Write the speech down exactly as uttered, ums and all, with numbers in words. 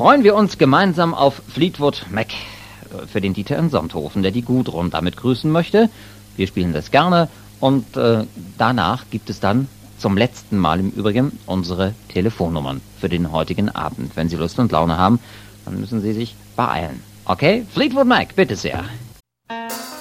freuen wir uns gemeinsam auf Fleetwood Mac. Für den Dieter in Sonthofen, der die Gudrun damit grüßen möchte. Wir spielen das gerne. Und äh, danach gibt es dann zum letzten Mal im Übrigen unsere Telefonnummern für den heutigen Abend. Wenn Sie Lust und Laune haben, dann müssen Sie sich beeilen. Okay? Fleetwood Mac, bitte sehr.